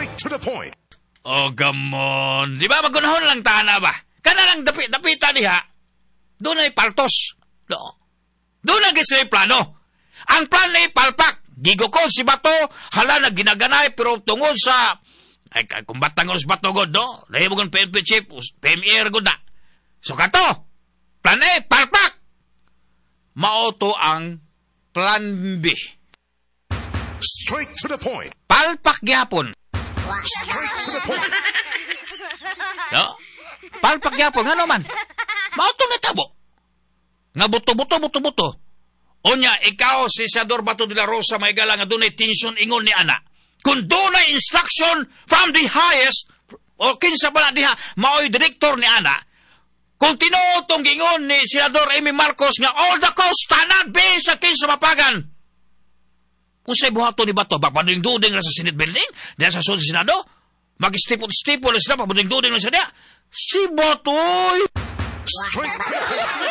Straight to the point. Oh, gamon. Di ba magunahon lang tana ba? Kana lang dapita diha. Doon ay paltos. No. Doon na gisay plano. Ang plan ay palpak. Gigo ko si Bato, hala na ginaganay, pero tungod sa, ay kung batangos Bato god, no? Lahi mo kong PNP chief, PMR god na. So kato, plan A, palpak. Maoto ang plan B. Straight to the point. Palpak gyapon. Straight to the point. No? Palpak gyapon, nga naman. Maoto na tabo. Nga buto. Onya, ikaw, si Senador Bato de la Rosa, may gala nga dunay tension ingon ni Ana. Kung dunay instruction from the highest, o kinsa pala diha, mao'y director ni Ana, kung tinuotong gingon ni Senador Amy Marcos nga all the cost, tanad, sa kinsa mapagan. Kung sa'y buhato ni Bato, papading-duding na sa Senate building, diya sa Senado, mag-stipol na sila, papading-duding na sa diya. Si Bato'y... Straight to the point.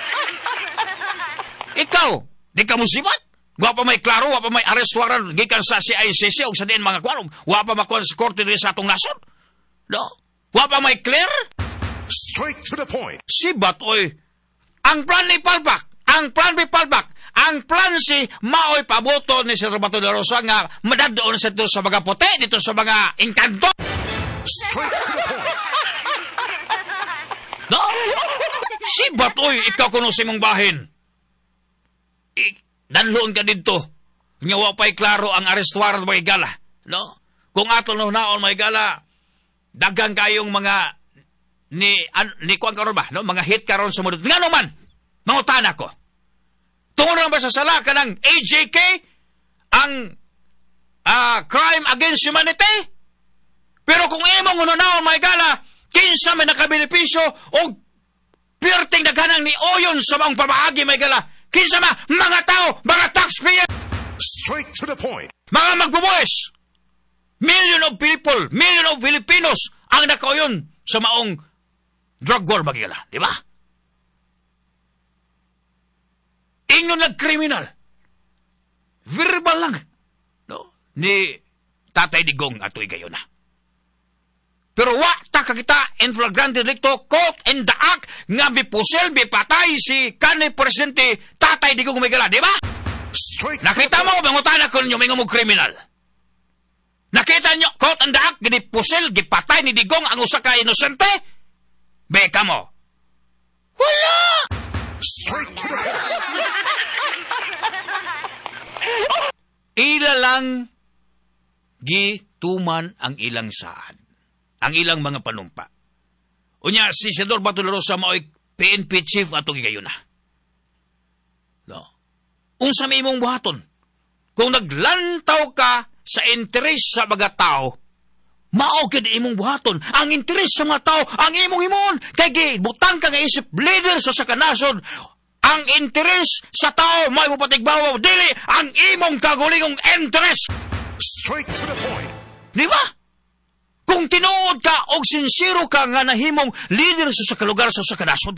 Ikaw, di ka musibat. Wa pa may klaro, wa pa may arrest warrant gikan sa CICC o sa din mga kwarong. Wa pa makuha sa korte din sa atong nasod. No? Wa pa may clear. Straight to the point. Si Batoy, ang plan ni Palpak, ang plan ni Palpak, ang plan si Maoy paboto ni Sir Bato de la Rosa nga madadoon sa ito sa mga puti, dito sa mga engkanto. Straight to the point. No? Si Batoy, ikaw kuno sa mong bahin. Danloon ka dito. Nga wa pa'y klaro ang arrest warrant may gala. No? Kung ato no naon may gala, dagang kayong mga ni kuang karon ba? No? Mga hit karon sa mundo. Nga naman, mangutana ko. Tungod lang ba sa sala ka ng AJK ang crime against humanity? Pero kung imong ununaon may gala, kinsa may nakabenepisyo o pirting daghanang ni Oyon sa mga pamahagi may gala, kinsa mga tao, mga taxpayer. Straight to the point. Mga magbubuhis. Million of people, million of Filipinos ang nakauyon sa maong drug war bagila. Di ba? Ingon nag-criminal. Verbal lang. No? Ni Tatay Digong ato'y gayon na. Pero wa ta kakita in flagrante delicto, caught in the act, nga bipusel, bipatay si kanay presidente Tatay Digong Migala, di ba? Nakita mo, mangutana ko ninyo, may ngumog kriminal. Nakita nyo, caught in the act, ginipusel, gipatay ni Digong ang usa ka inosente? Beka mo. Wala! Ila lang gituman ang ilang saad. Ang ilang mga panumpa. Unya, si Senador Bato de la Rosa mao'y PNP chief atong igayon na. No. Unsa may imong buhaton? Kung naglantaw ka sa interes sa mga tao, mao gid imong buhaton. Ang interes sa mga tao, ang imong himon. Kay butang ka nga isip leader sa kanason. Ang interes sa tao, may mapatigbawa, dili ang imong kagulingong interes. Straight to the point. Di ba? Kung tinuod ka o sincero ka nga nahimong leader sa kalugar sa kanason,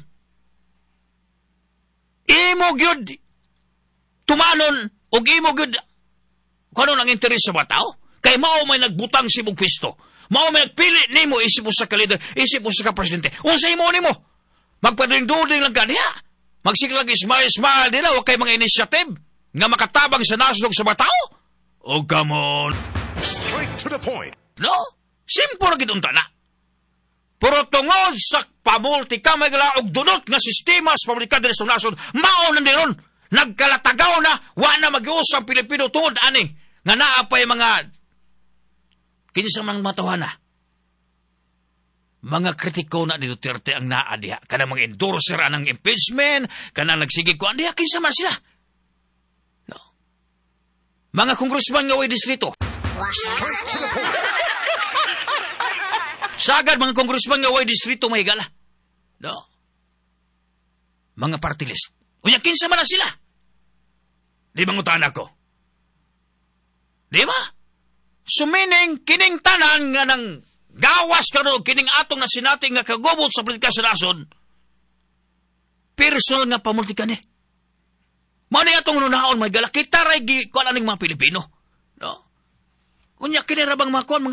imo gyud tumanon o imo gyud kung ang interes sa mga tao, kay mao may nagbutang si mong pwesto, mao may nagpili nimo isip mo sa ka-leader, isip mo sa ka-presidente. Unsa imo nimo? Magpading-duding lang ka niya. Magsiklag smile nila, huwag kayo mga initiative nga makatabang sa nasunod sa mga tao. Oh, come on. Straight to the point. No? Simple na gitong na. Pero tungod sa pamulti ka may galaog dunot nga sistema sa pamulikan din sa nasun, maon na niron. Nagkalatagaw na, wala na mag-iusang Pilipino tungod ani. Nga naapay mga kinisang mga matawana. Mga kritiko na ni Duterte ang naadiha. Kanang mga endorser anang impeachment, kanang nagsigig ko, andiha kinsa man sila. No. Mga congressman nga way distrito. Straight to the point. Sagad mga congressman nga way distrito may gala. No. Mga party list. Unya kinsa man na sila. Di bangutan ako. Di ba? Sumining kining tanan nga nang gawas karon kining atong na sinating nga kagubot sa politika sa nason. Personal nga pamultika ni. Mao ni atong nunaon may gala kita ray gi kuan aning mga Pilipino. No. Unya kini ra bang mga kuan